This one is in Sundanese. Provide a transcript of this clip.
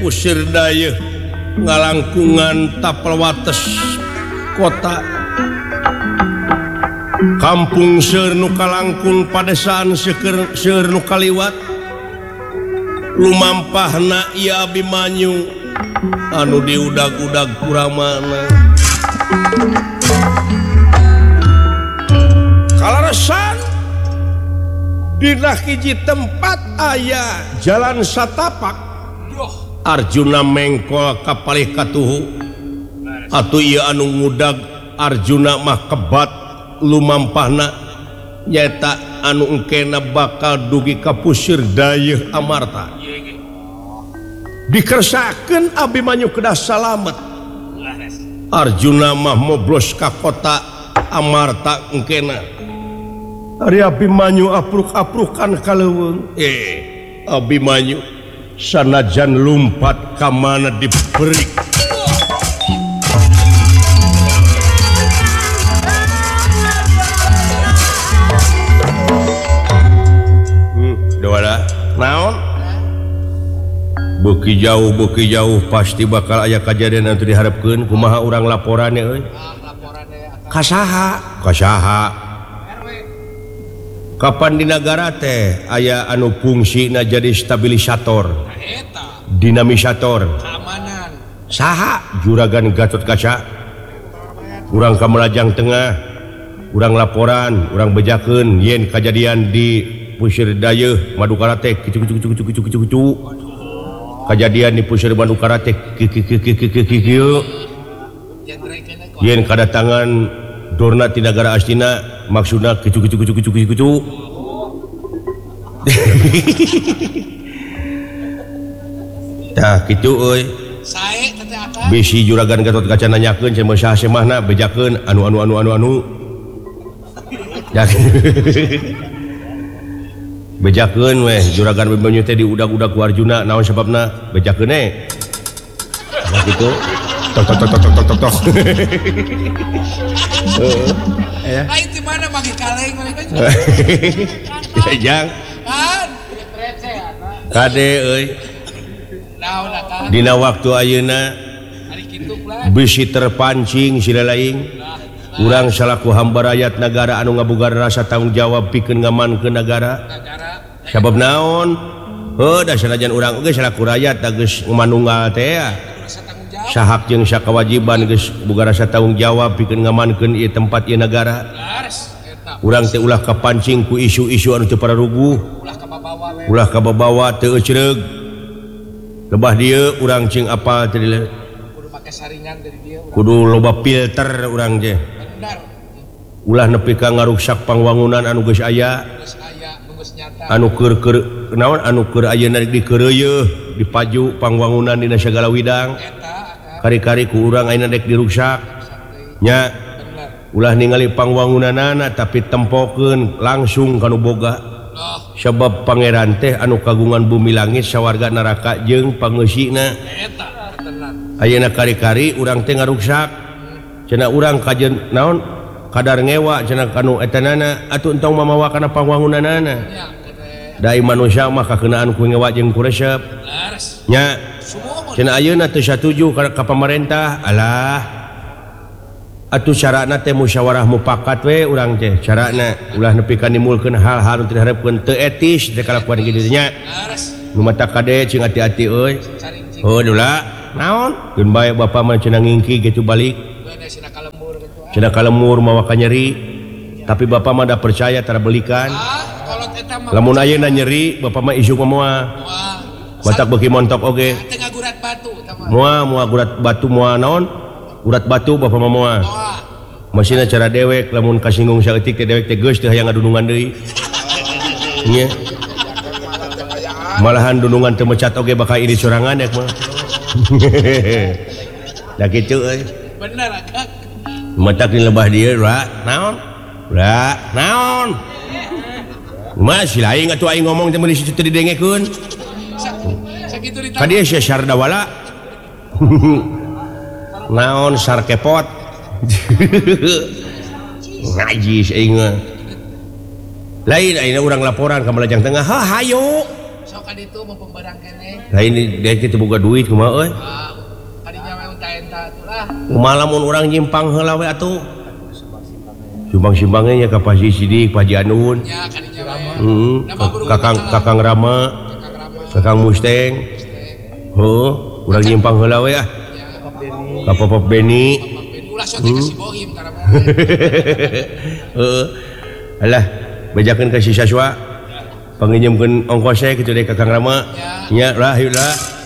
Pusir Daya ngalangkungan tapel wates kota Kampung Seur nu kalangkung padesaan seueur nu kaliwat lumampahna ieu Abimanyu anu diudag-udag kuramana kalaresan dina hiji tempat aya jalan satapak Arjuna mengkol kapalih katuhu atuh ieu anu ngudag Arjuna mah kebat lumampahna nyata anu engkena bakal dugi ka Pusir Daya Amarta dikersakeun Abimanyu kedah salamet Arjuna mah moblos ka kota Amarta engkena ari Abimanyu apruk-aprukan kaleuweung Abimanyu sanajan lumpat ka mana diberi naon beuki jauh pasti bakal aya kajadian anu diharapkeun kumaha urang laporannya euy kasaha kapan di negara teh aya anu fungsina jadi stabilisator dinamisator saha Juragan Gatotkaca urang ka Melajang Tengah urang laporan urang bejakeun yen kajadian di Pusir Daya Madukara teh kejadian di Pusir Madukara teh yen kadatangan Dorna ti nagara astina maksudna kicu tah kitu euy sae teh akang bisi Juragan Gatotkaca nanyakeun cenah saha semahna bejakeun anu bejakeun weh Juragan Abimanyu teh diudag-udag ku Arjuna naon sababna bejakeun nah kitu tok ya lain di mana magi kaleng jang kade euy dina waktu ayeuna bisi terpancing sila lain urang salaku hamba rakyat negara anu ngaboga rasa tanggung jawab pikeun ngamankeun negara sabab naon da sanajan urang oge salaku rakyat da geus manunggal teh sahak jeung sakawajiban geus boga rasa tanggung jawab pikeun ngamankeun ieu tempat ieu negara urang teh ulah kapancing ku isu-isu anu teu pararuguh ulah kababawa teu ecreug lebah dieu urang cing apal teh kudu make saringan dari dieu kudu loba filter urang teh ulah nepi ka ngaruksak pangwangunan anu geus aya anu keur naon anu keur ayeuna dikeureueuh dipaju pangwangunan dina sagala widang kari-kari ku urang ayeuna dek diruksak nya ulah ningali pangwangunanana tapi tempokeun langsung kanu boga sabab pangeran teh anu kagungan bumi langit sawarga neraka jeung pangeusina ayeuna kari-kari urang teh ngaruksak cenah urang kajen naon kadar ngewa cenah kanu etanana atuh entong mamawa kana pangwangunanana da manusia mah kakeunaan ku ngewa jeung ku resep nya cenah ayeuna teu satuju ka pamarentah alah atuh carana teh musyawarah mufakat we urang teh carana ulah nepi ka nimulkeun hal-hal nu teu diharapkeun teu etis teh kalakuan kitu nya nu mata kade cing hati-hati euy ulah naon geun bae bapa mah cenah ngingki gitu balik cenah kalemur mawa ka nyeri tapi bapa mah da percaya tara belikan lamun ayeuna nyeri bapa mah isuk moal matak beuki montok oge teu ngagurat batu moal gurat batu moal naon urat batu bapa mah moal masina cara dewek lamun kasinggung saeutik teh dewek teh geus teu hayang ngadunungan deui nya malahan dunungan teu mecat oge bakal iri sorangan yak mah da kitu euy bener akak matak di lebah dieu naon masih lain atuh aing ngomong teh meuli situ teu didengekeun sakitu ditanya ka dieu sia sardawala naon sarkepot najis aing lain ayeuna urang laporan ka Melajang Tengah hayu sok ka ditu mau pembarang kene. Lain dia kita boga duit kumaha euy. Kadinya mah enta-enta atuh lah. Kumaha lamun urang nyimpang heula we atuh. Sumbang-sumbangnya nya ka Pak Sidik, Pak Janun. Ya kadinya mah. Kakang Rama. Kakang Musteng. Heuh, urang nyimpang heula we ah. Ka Papa Beni. Ulah sok teh si Bohim karena mah. Heeh. Alah, bejakeun ka si Saswa. Panginjemkeun ongkosnya kitu deui Kakang Rama. Nya lah, yuk lah.